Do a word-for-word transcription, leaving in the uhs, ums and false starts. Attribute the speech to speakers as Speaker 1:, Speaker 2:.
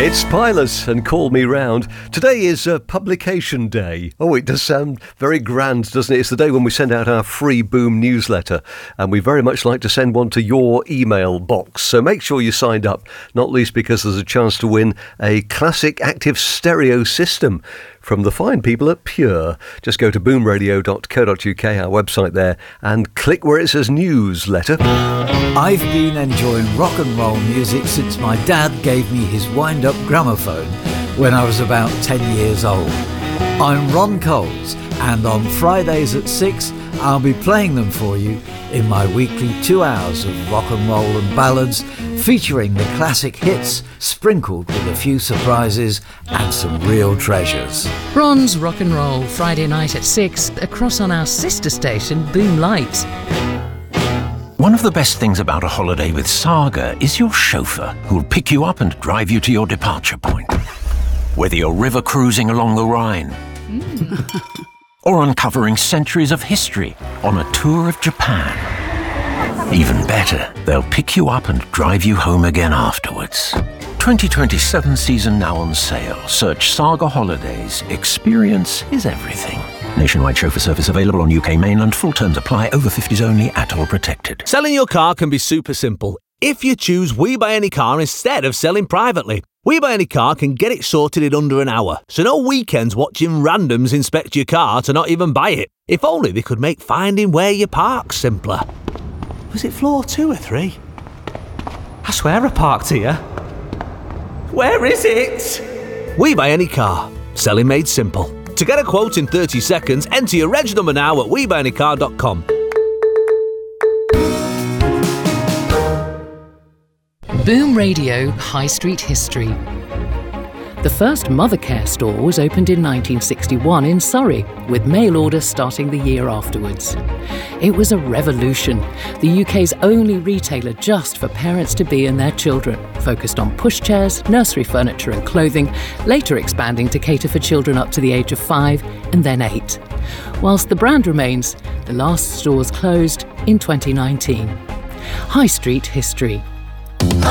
Speaker 1: It's Pilot and Call Me Round. Today is uh, Publication Day. Oh, it does sound very grand, doesn't it? It's the day when we send out our free Boom newsletter, and we very much like to send one to your email box. So make sure you signed up, not least because there's a chance to win a classic active stereo system from the fine people at Pure. Just go to boom radio dot co dot uk, our website there, and click where it says newsletter.
Speaker 2: I've been enjoying rock and roll music since my dad gave me his wind-up gramophone when I was about ten years old. I'm Ron Coles, and on Fridays at six, I'll be playing them for you in my weekly two hours of rock and roll and ballads, featuring the classic hits, sprinkled with a few surprises and some real treasures.
Speaker 3: Ron's Rock and Roll, Friday night at six, across on our sister station, Boom Light.
Speaker 4: One of the best things about a holiday with Saga is your chauffeur, who'll pick you up and drive you to your departure point. Whether you're river cruising along the Rhine, mm. or uncovering centuries of history on a tour of Japan. Even better, they'll pick you up and drive you home again afterwards. twenty twenty-seven season now on sale. Search Saga Holidays. Experience is everything. Nationwide chauffeur service available on U K mainland. Full terms apply. Over fifties only. At all protected.
Speaker 5: Selling your car can be super simple if you choose We Buy Any Car instead of selling privately. We Buy Any Car can get it sorted in under an hour, so no weekends watching randoms inspect your car to not even buy it. If only they could make finding where you park simpler. Was it floor two or three? I swear I parked here. Where is it? We Buy Any Car. Selling made simple. To get a quote in thirty seconds, enter your reg number now at we buy any car dot com.
Speaker 3: Boom Radio High Street History. The first Mothercare store was opened in nineteen sixty-one in Surrey, with mail order starting the year afterwards. It was a revolution, the U K's only retailer just for parents to be and their children, focused on pushchairs, nursery furniture and clothing, later expanding to cater for children up to the age of five and then eight. Whilst the brand remains, the last stores closed in twenty nineteen. High Street History.